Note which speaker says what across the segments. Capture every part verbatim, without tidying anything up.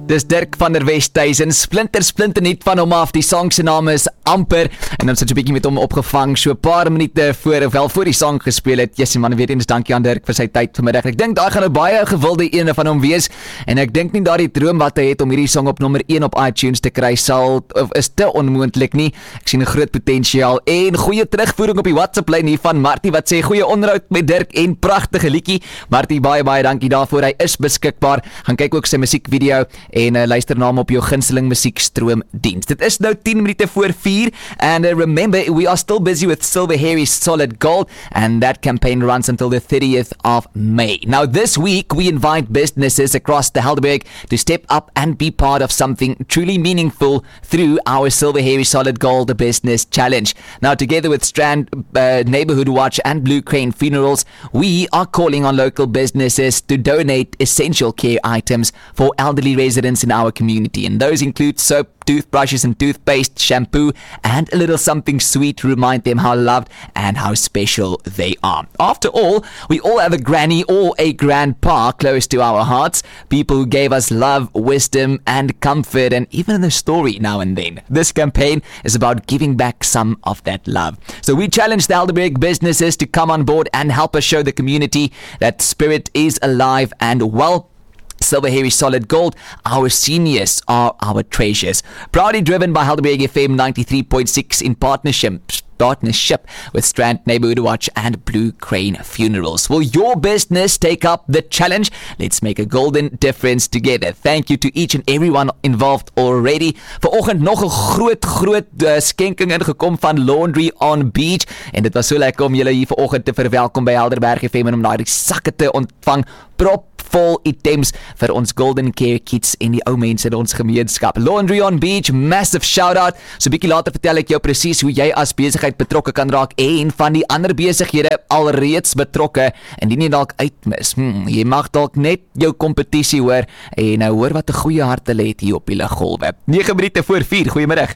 Speaker 1: Dis Dirk van der Westhuizen, splinter splinter niet van hom af. Die song se naam is Amper en ons het so 'n bietjie met hom opgevang so 'n paar minute voor wel voor die song gespeel het. Jessie man, weet eens dankie aan Dirk vir sy tyd vanmiddag. Ek dink daai gaan 'n baie gewilde ene van hom wees en ek dink nie daardie droom wat hy het om hierdie song op nommer een op iTunes te kry sal of is te onmoontlik nie. Ek sien 'n groot potensiaal en goeie terugvoering op die WhatsApp lyn hier van Martie wat sê goeie onderhoud met Dirk en pragtige liedjie. Martie, baie baie dankie daarvoor. Hy is beskikbaar. Gaan kyk ook sy musiekvideo en uh, luister na hom op jou gunsteling musiekstroomdiens. Dit is nou ten minute voor vier and uh, remember we are still busy with Silver Harry Solid Gold and that campaign runs until the thirtieth of May. Now this week we invite businesses across the Helderberg to step up and be part of something truly meaningful through our Silver Harry Solid Gold Business Challenge. Now together with Strand uh, Neighborhood Watch and Blue Crane Funerals, we are calling on local businesses to donate essential care items for elderly residents in our community, and those include soap, toothbrushes and toothpaste, shampoo, and a little something sweet to remind them how loved and how special they are. After all, we all have a granny or a grandpa close to our hearts, people who gave us love, wisdom, and comfort, and even a story now and then. This campaign is about giving back some of that love. So we challenge the Helderberg businesses to come on board and help us show the community that spirit is alive and well. Silver Harry Solid Gold, our seniors are our treasures. Proudly driven by Helderberg F M ninety-three point six in partnership partnership with Strand Neighborhood Watch and Blue Crane Funerals. Will your business take up the challenge? Let's make a golden difference together. Thank you to each and everyone involved already. Vanoggend nog 'n groot groot uh, skenking ingekom van Laundry on Beach en dit was so lekker om julle hier vanoggend te verwelkom by Helderberg F M en om daai sakke te ontvang. Prop vol items vir ons Golden Care Kids en die ou mense in ons gemeenskap. Laundry on Beach, massive shout out. So 'n bietjie later vertel ek jou presies hoe jy as besigheid betrokke kan raak en van die ander besighede alreeds betrokke indien jy dalk uitmis. Hmm, jy mag dalk net jou kompetisie hoor en nou hoor wat 'n goeie hart hulle het hier op die liggolwe. nege minute voor vier. Goeiemiddag.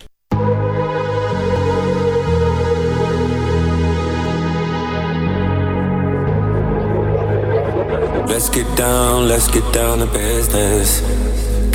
Speaker 2: Let's get down, let's get down to business.